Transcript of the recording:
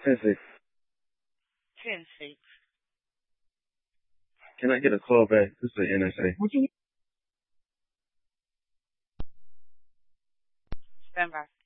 10-6. 10-6. Can I get a call back? This is the NSA. Stand by.